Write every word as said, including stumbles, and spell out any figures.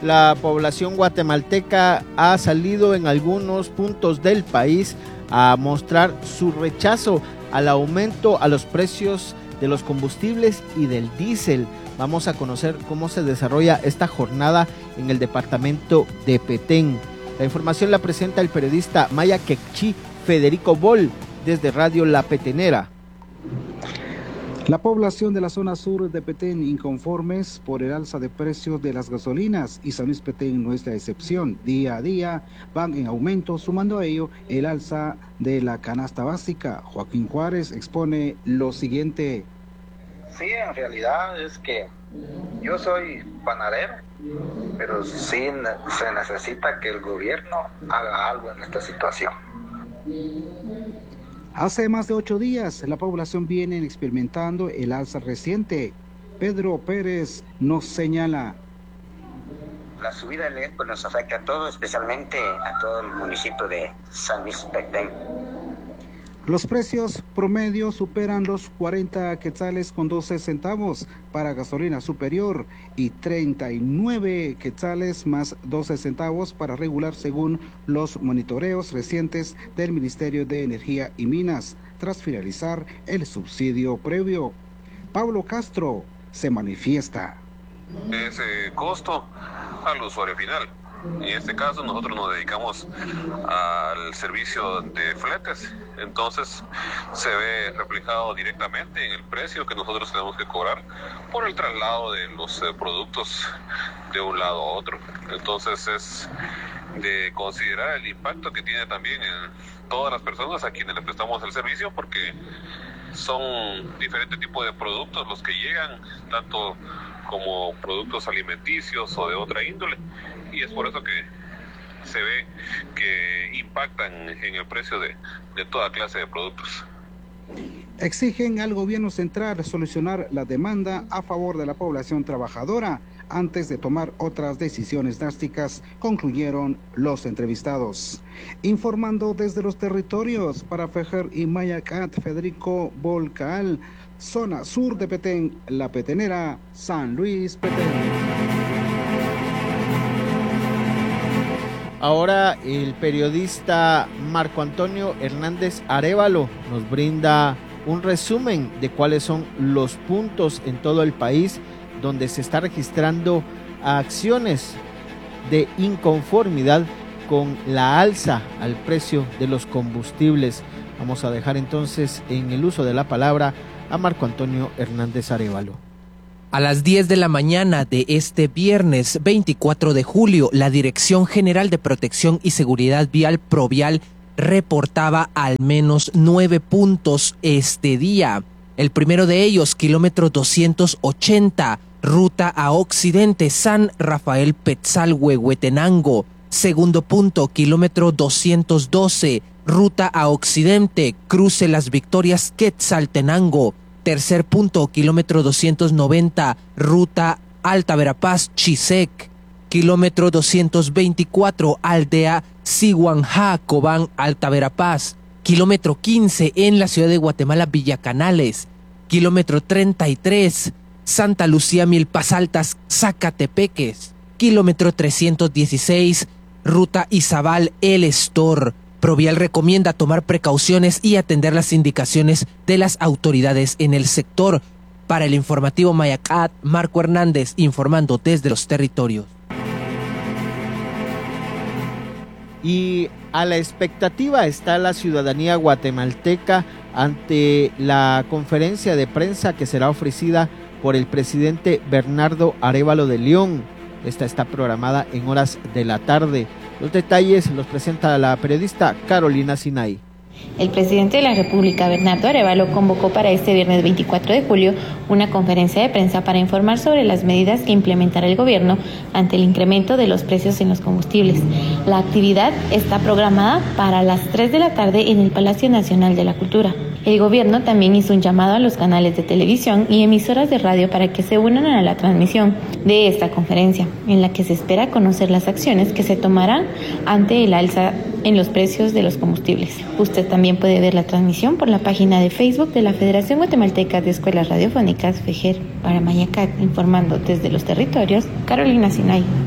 la población guatemalteca ha salido en algunos puntos del país a mostrar su rechazo al aumento a los precios de los combustibles y del diésel. Vamos a conocer cómo se desarrolla esta jornada en el departamento de Petén. La información la presenta el periodista maya quechí Federico Bol desde Radio La Petenera. La población de la zona sur de Petén inconformes por el alza de precios de las gasolinas, y San Luis Petén no es la excepción. Día a día van en aumento, sumando a ello el alza de la canasta básica. Joaquín Juárez expone lo siguiente. Sí, en realidad es que yo soy panadero, pero sí se necesita que el gobierno haga algo en esta situación. Hace más de ocho días, la población viene experimentando el alza reciente. Pedro Pérez nos señala. La subida del E P nos afecta a todos, especialmente a todo el municipio de San Luis Petén. Los precios promedio superan los cuarenta quetzales con doce centavos para gasolina superior y treinta y nueve quetzales más doce centavos para regular, según los monitoreos recientes del Ministerio de Energía y Minas, tras finalizar el subsidio previo. Pablo Castro se manifiesta. Ese costo al usuario final. En este caso nosotros nos dedicamos al servicio de fletes, entonces se ve reflejado directamente en el precio que nosotros tenemos que cobrar por el traslado de los eh, productos de un lado a otro. Entonces es de considerar el impacto que tiene también en todas las personas a quienes le prestamos el servicio, porque son diferentes tipos de productos los que llegan, tanto como productos alimenticios o de otra índole, y es por eso que se ve que impactan en el precio de, de toda clase de productos. Exigen al gobierno central solucionar la demanda a favor de la población trabajadora antes de tomar otras decisiones drásticas, concluyeron los entrevistados. Informando desde los territorios para Fejer y Mayacat, Federico Volcaal, zona sur de Petén, La Petenera, San Luis Petén. Ahora el periodista Marco Antonio Hernández Arévalo nos brinda un resumen de cuáles son los puntos en todo el país donde se está registrando acciones de inconformidad con la alza al precio de los combustibles. Vamos a dejar entonces en el uso de la palabra a Marco Antonio Hernández Arévalo. A las diez de la mañana de este viernes veinticuatro de julio, la Dirección General de Protección y Seguridad Vial Provial reportaba al menos nueve puntos este día. El primero de ellos, kilómetro doscientos ochenta, ruta a Occidente, San Rafael Petzalhue, Huetenango. Segundo punto, kilómetro doscientos doce, ruta a Occidente, cruce Las Victorias, Quetzaltenango. Tercer punto, kilómetro doscientos noventa, ruta Alta Verapaz, Chisec. Kilómetro doscientos veinticuatro, aldea Siguanjá, Cobán, Alta Verapaz. Kilómetro quince, en la ciudad de Guatemala, Villacanales. Kilómetro treinta y tres, Santa Lucía, Milpas Altas, Zacatepeques. Kilómetro trescientos dieciséis, ruta Izabal, El Estor. Provial recomienda tomar precauciones y atender las indicaciones de las autoridades en el sector. Para el informativo Mayacat, Marco Hernández informando desde los territorios. Y a la expectativa está la ciudadanía guatemalteca ante la conferencia de prensa que será ofrecida por el presidente Bernardo Arévalo de León. Esta está programada en horas de la tarde. Los detalles los presenta la periodista Carolina Sinay. El presidente de la República, Bernardo Arévalo, convocó para este viernes veinticuatro de julio una conferencia de prensa para informar sobre las medidas que implementará el gobierno ante el incremento de los precios en los combustibles. La actividad está programada para las tres de la tarde en el Palacio Nacional de la Cultura. El gobierno también hizo un llamado a los canales de televisión y emisoras de radio para que se unan a la transmisión de esta conferencia, en la que se espera conocer las acciones que se tomarán ante el alza en los precios de los combustibles. Usted también puede ver la transmisión por la página de Facebook de la Federación Guatemalteca de Escuelas Radiofónicas, FEJER. Para Mayacat, informando desde los territorios, Carolina Sinay.